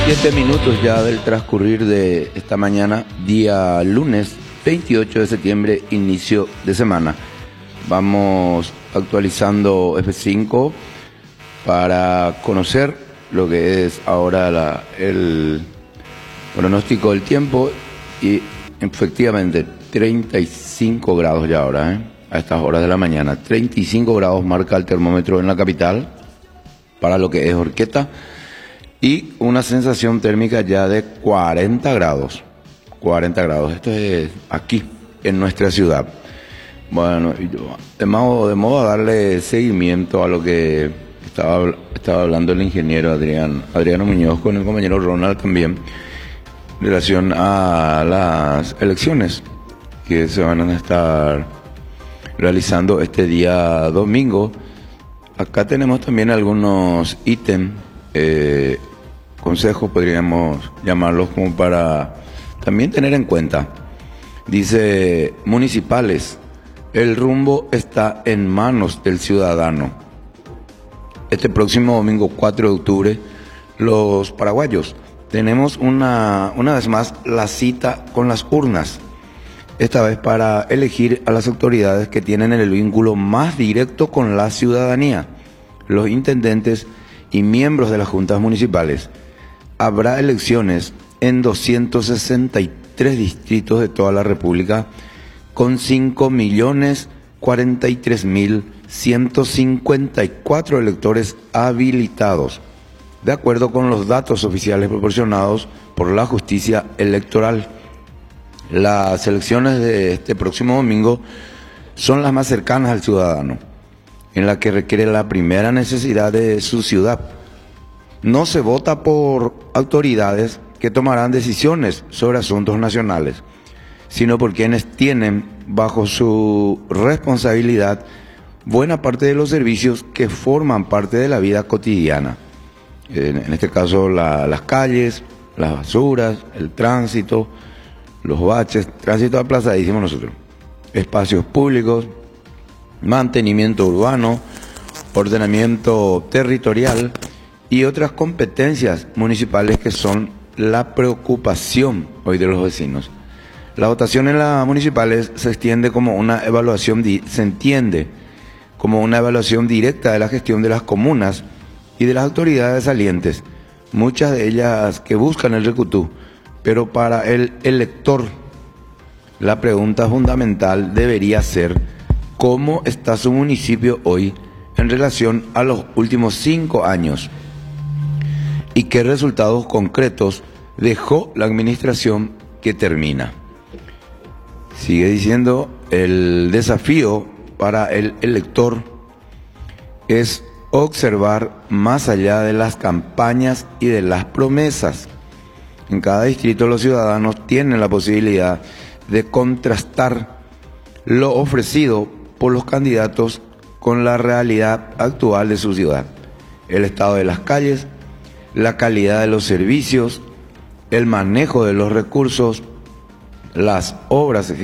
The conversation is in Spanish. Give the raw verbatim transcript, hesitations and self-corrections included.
Siete minutos ya del transcurrir de esta mañana, día lunes veintiocho de septiembre, inicio de semana. Vamos actualizando F cinco para conocer lo que es ahora la, el pronóstico del tiempo, y efectivamente treinta y cinco grados ya ahora, ¿eh? A estas horas de la mañana. treinta y cinco grados marca el termómetro en la capital para lo que es Horqueta, y una sensación térmica ya de cuarenta grados. cuarenta grados, esto es aquí, en nuestra ciudad. Bueno, de modo, de modo a darle seguimiento a lo que estaba, estaba hablando el ingeniero Adrián, Adriano Muñoz con el compañero Ronald también, en relación a las elecciones que se van a estar realizando este día domingo. Acá tenemos también algunos ítems, eh, consejos podríamos llamarlos, como para también tener en cuenta. Dice: municipales, el rumbo está en manos del ciudadano. Este próximo domingo cuatro de octubre, los paraguayos tenemos una, una vez más la cita con las urnas, esta vez para elegir a las autoridades que tienen el vínculo más directo con la ciudadanía, los intendentes y miembros de las juntas municipales. Habrá elecciones en doscientos sesenta y tres distritos de toda la República, con cinco millones cuarenta y tres mil ciento cincuenta y cuatro electores habilitados, de acuerdo con los datos oficiales proporcionados por la justicia electoral. Las elecciones de este próximo domingo son las más cercanas al ciudadano, en la que requiere la primera necesidad de su ciudad. No se vota por autoridades que tomarán decisiones sobre asuntos nacionales, sino por quienes tienen bajo su responsabilidad buena parte de los servicios que forman parte de la vida cotidiana. En este caso, la, las calles, las basuras, el tránsito, los baches, tránsito aplazadísimo nosotros, espacios públicos, mantenimiento urbano, ordenamiento territorial y otras competencias municipales que son la preocupación hoy de los vecinos. La votación en las municipales se extiende como una evaluación, se entiende como una evaluación directa de la gestión de las comunas y de las autoridades salientes, muchas de ellas que buscan el recutú, pero para el elector la pregunta fundamental debería ser: ¿cómo está su municipio hoy en relación a los últimos cinco años? ¿Y qué resultados concretos dejó la administración que termina? Sigue diciendo: el desafío para el elector es observar más allá de las campañas y de las promesas. En cada distrito los ciudadanos tienen la posibilidad de contrastar lo ofrecido por los candidatos con la realidad actual de su ciudad, el estado de las calles, la calidad de los servicios, el manejo de los recursos, las obras